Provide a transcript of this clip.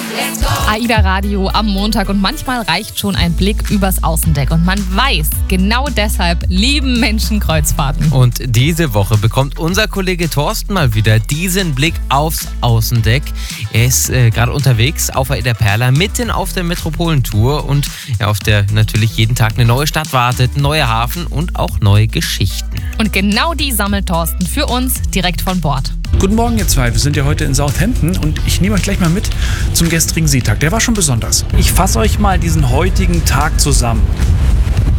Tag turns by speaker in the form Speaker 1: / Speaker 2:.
Speaker 1: AIDA Radio am Montag und manchmal reicht schon ein Blick übers Außendeck und man weiß, genau deshalb lieben Menschen Kreuzfahrten.
Speaker 2: Und diese Woche bekommt unser Kollege Thorsten mal wieder diesen Blick aufs Außendeck. Er ist gerade unterwegs auf AIDA Perla, mitten auf der Metropolentour und auf der natürlich jeden Tag eine neue Stadt wartet, ein neuer Hafen und auch neue Geschichten.
Speaker 1: Und genau die sammelt Thorsten für uns direkt von Bord.
Speaker 3: Guten Morgen ihr zwei, wir sind ja heute in Southampton und ich nehme euch gleich mal mit zum gestrigen Seetag. Der war schon besonders. Ich fasse euch mal diesen heutigen Tag zusammen.